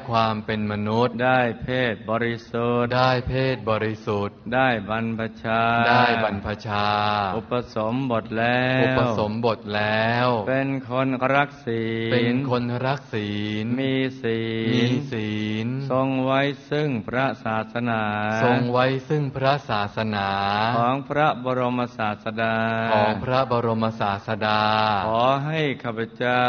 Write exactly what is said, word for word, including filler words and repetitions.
ความเป็นมนุษย์ได้เพศบริสุทธิ์ได้เพศบริสุทธิ์ได้บรรพชาได้บรรพชาอุปสมบทแล้วอุปสมบทแล้วเป็นคนรักศีลเป็นคนรักศีลมีศีลมีศีลทรงไว้ซึ่งพระศาสนาทรงไว้ซึ่งพระศาสนาของพระบรมศาสดาของพระบรมศาสดาขอให้ข้าพเจ้า